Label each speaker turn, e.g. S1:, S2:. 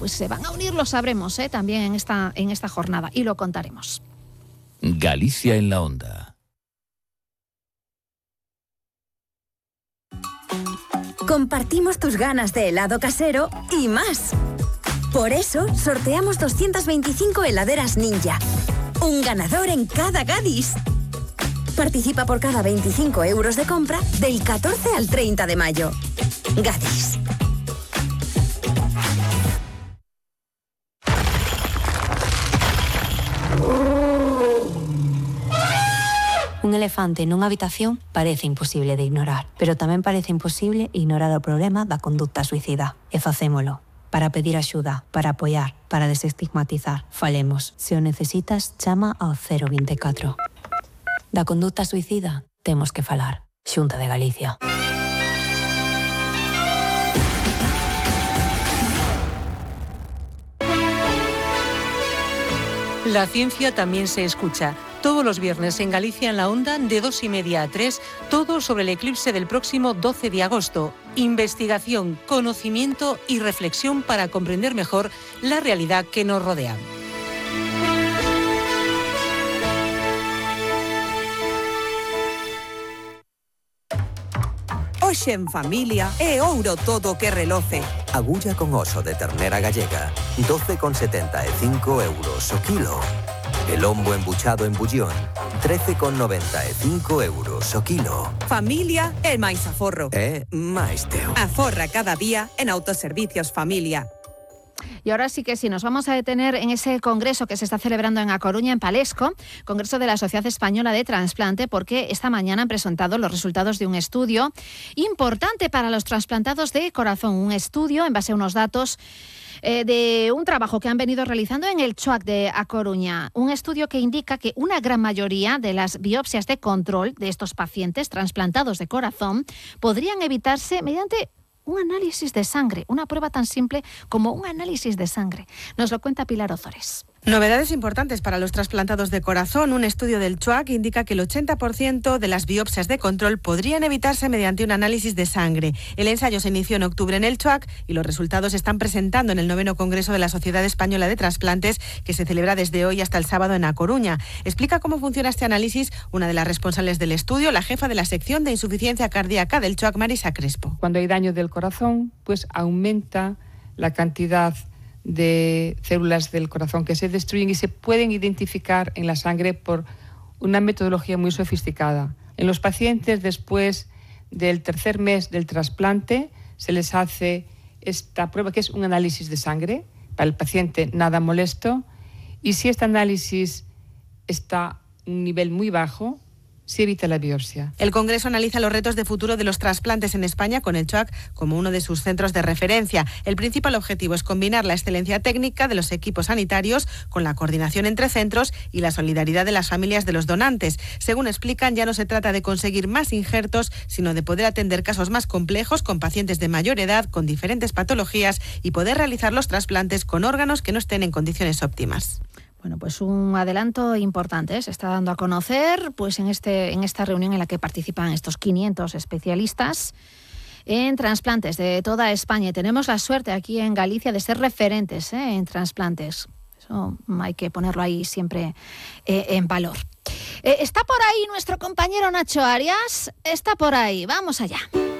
S1: pues se van a unir, lo sabremos también en esta jornada y lo contaremos.
S2: Galicia en la Onda.
S3: Compartimos tus ganas de helado casero y más. Por eso, sorteamos 225 heladeras Ninja. Un ganador en cada Gadis. Participa por cada 25 euros de compra del 14 al 30 de mayo. Gadis.
S4: Un elefante nunha habitación parece imposible de ignorar, pero tamén parece imposible ignorar o problema da conducta suicida. E facémolo. Para pedir axuda, para apoiar, para desestigmatizar. Falemos. Se o necesitas, chama ao 024. Da conduta suicida temos que falar. Xunta de Galicia.
S5: La ciencia también se escucha. Todos los viernes en Galicia en la Onda, de 2:30 a 3, todo sobre el eclipse del próximo 12 de agosto. Investigación, conocimiento y reflexión para comprender mejor la realidad que nos rodea.
S6: Hoxe en familia é ouro todo que reloce.
S7: Agulla con oso de ternera gallega, 12,75 euros o kilo. El lombo embuchado en bullón, 13,95 euros o kilo.
S6: Familia é máis aforro.
S7: Máis teo.
S6: Aforra cada día en Autoservicios Familia.
S1: Y ahora sí que sí, nos vamos a detener en ese congreso que se está celebrando en A Coruña, en Palesco, congreso de la Sociedad Española de Trasplante, porque esta mañana han presentado los resultados de un estudio importante para los trasplantados de corazón, un estudio en base a unos datos de un trabajo que han venido realizando en el CHOAC de A Coruña, un estudio que indica que una gran mayoría de las biopsias de control de estos pacientes trasplantados de corazón podrían evitarse mediante un análisis de sangre, una prueba tan simple como un análisis de sangre. Nos lo cuenta Pilar Ozores.
S8: Novedades importantes para los trasplantados de corazón. Un estudio del CHOAC indica que el 80% de las biopsias de control podrían evitarse mediante un análisis de sangre. El ensayo se inició en octubre en el CHOAC y los resultados se están presentando en el 9º Congreso de la Sociedad Española de Trasplantes, que se celebra desde hoy hasta el sábado en A Coruña. Explica cómo funciona este análisis una de las responsables del estudio, la jefa de la sección de insuficiencia cardíaca del CHOAC, Marisa Crespo.
S9: Cuando hay daño del corazón, pues aumenta la cantidad de células del corazón que se destruyen y se pueden identificar en la sangre por una metodología muy sofisticada. En los pacientes, después del tercer mes del trasplante, se les hace esta prueba que es un análisis de sangre. Para el paciente nada molesto, y si este análisis está a un nivel muy bajo, se evita la biopsia.
S8: El Congreso analiza los retos de futuro de los trasplantes en España con el CHOAC como uno de sus centros de referencia. El principal objetivo es combinar la excelencia técnica de los equipos sanitarios con la coordinación entre centros y la solidaridad de las familias de los donantes. Según explican, ya no se trata de conseguir más injertos, sino de poder atender casos más complejos con pacientes de mayor edad, con diferentes patologías, y poder realizar los trasplantes con órganos que no estén en condiciones óptimas.
S1: Bueno, pues un adelanto importante se está dando a conocer pues en esta reunión en la que participan estos 500 especialistas en trasplantes de toda España. Y tenemos la suerte aquí en Galicia de ser referentes en trasplantes. Eso hay que ponerlo ahí siempre en valor. ¿Está por ahí nuestro compañero Nacho Arias? Está por ahí. Vamos allá.